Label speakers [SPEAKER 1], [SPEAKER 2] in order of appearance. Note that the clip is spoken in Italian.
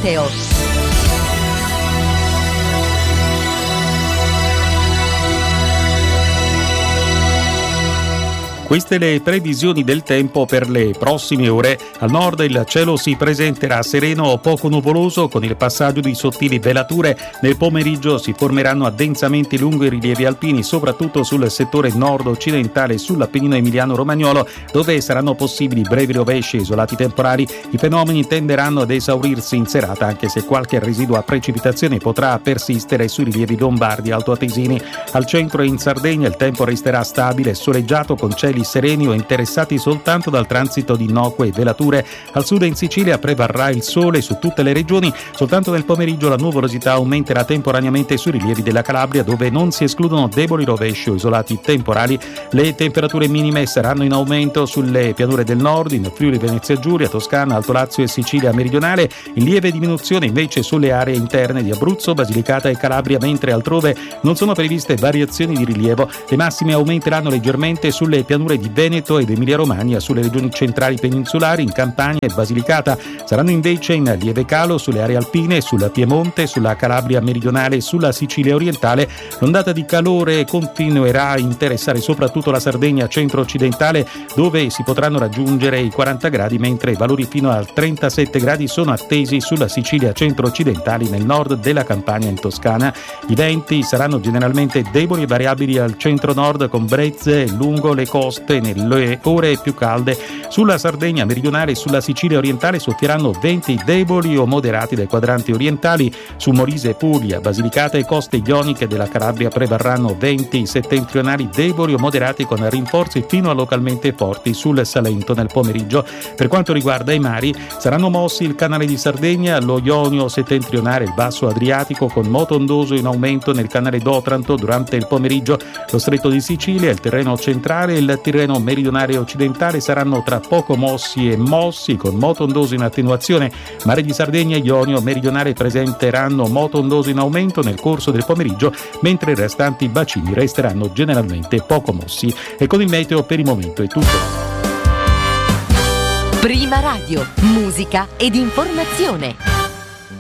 [SPEAKER 1] meteo.
[SPEAKER 2] Queste le previsioni del tempo per le prossime ore. Al nord il cielo si presenterà sereno o poco nuvoloso con il passaggio di sottili velature. Nel pomeriggio si formeranno addensamenti lungo i rilievi alpini, soprattutto sul settore nord-occidentale e sull'Appennino emiliano-romagnolo, dove saranno possibili brevi rovesci e isolati temporali. I fenomeni tenderanno ad esaurirsi in serata, anche se qualche residua precipitazione potrà persistere sui rilievi lombardi e altoatesini. Al centro e in Sardegna il tempo resterà stabile e soleggiato con cieli sereni o interessati soltanto dal transito di innocue velature. Al sud e in Sicilia prevarrà il sole su tutte le regioni. Soltanto nel pomeriggio la nuvolosità aumenterà temporaneamente sui rilievi della Calabria, dove non si escludono deboli rovesci o isolati temporali. Le temperature minime saranno in aumento sulle pianure del nord, in Friuli Venezia Giulia, Toscana, Alto Lazio e Sicilia meridionale. In lieve diminuzione invece sulle aree interne di Abruzzo, Basilicata e Calabria, mentre altrove non sono previste variazioni di rilievo. Le massime aumenteranno leggermente sulle pianure di Veneto ed Emilia-Romagna, sulle regioni centrali peninsulari, in Campania e Basilicata. Saranno invece in lieve calo sulle aree alpine, sul Piemonte, sulla Calabria meridionale e sulla Sicilia orientale. L'ondata di calore continuerà a interessare soprattutto la Sardegna centro-occidentale, dove si potranno raggiungere i 40 gradi, mentre valori fino a 37 gradi sono attesi sulla Sicilia centro-occidentale, nel nord della Campania e in Toscana. I venti saranno generalmente deboli e variabili al centro-nord, con brezze lungo le coste nelle ore più calde. Sulla Sardegna meridionale e sulla Sicilia orientale soffieranno venti deboli o moderati dai quadranti orientali. Su Molise, Puglia, Basilicata e coste ioniche della Calabria prevarranno venti settentrionali deboli o moderati, con rinforzi fino a localmente forti sul Salento nel pomeriggio. Per quanto riguarda i mari, saranno mossi il canale di Sardegna, lo Ionio settentrionale e il basso Adriatico, con moto ondoso in aumento nel canale d'Otranto durante il pomeriggio. Lo stretto di Sicilia, il Tirreno centrale e il Tirreno meridionale e occidentale saranno tra poco mossi e mossi, con moto ondoso in attenuazione. Mare di Sardegna e Ionio meridionale presenteranno moto ondoso in aumento nel corso del pomeriggio, mentre i restanti bacini resteranno generalmente poco mossi. E con il meteo per il momento è tutto.
[SPEAKER 1] Prima Radio, musica ed informazione.